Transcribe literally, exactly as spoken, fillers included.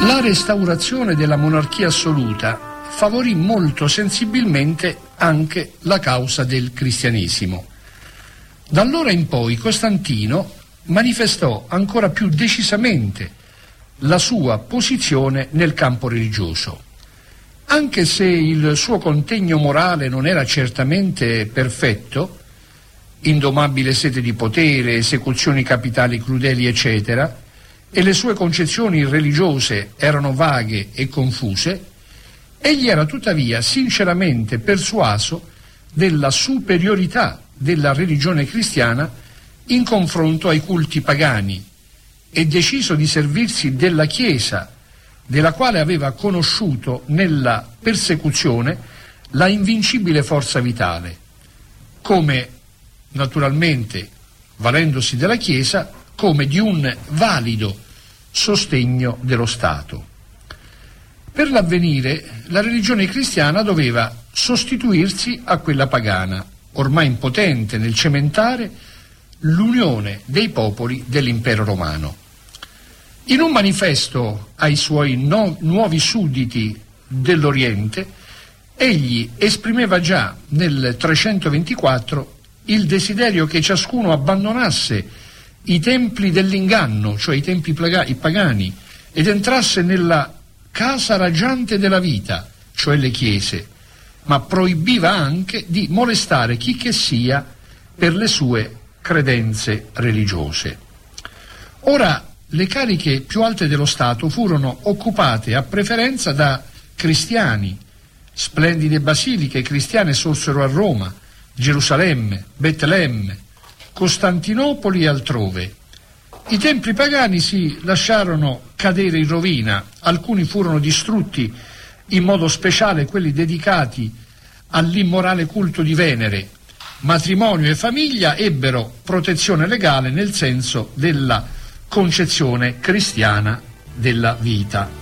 La restaurazione della monarchia assoluta favorì molto sensibilmente anche la causa del cristianesimo. Da allora in poi Costantino manifestò ancora più decisamente la sua posizione nel campo religioso. Anche se il suo contegno morale non era certamente perfetto, indomabile sete di potere, esecuzioni capitali crudeli, eccetera, e le sue concezioni religiose erano vaghe e confuse, egli era tuttavia sinceramente persuaso della superiorità della religione cristiana in confronto ai culti pagani e deciso di servirsi della Chiesa, della quale aveva conosciuto nella persecuzione la invincibile forza vitale, come naturalmente, valendosi della Chiesa, come di un valido sostegno dello Stato. Per l'avvenire, la religione cristiana doveva sostituirsi a quella pagana, ormai impotente nel cementare l'unione dei popoli dell'impero romano. In un manifesto ai suoi no- nuovi sudditi dell'Oriente, egli esprimeva già nel trecentoventiquattro il desiderio che ciascuno abbandonasse i templi dell'inganno, cioè i templi pagani, ed entrasse nella casa raggiante della vita, cioè le chiese, ma proibiva anche di molestare chi che sia per le sue credenze religiose. Ora, le cariche più alte dello Stato furono occupate a preferenza da cristiani. Splendide basiliche cristiane sorsero a Roma, Gerusalemme, Betlemme, Costantinopoli e altrove. I templi pagani si lasciarono cadere in rovina, alcuni furono distrutti, in modo speciale quelli dedicati all'immorale culto di Venere. Matrimonio e famiglia ebbero protezione legale nel senso della concezione cristiana della vita.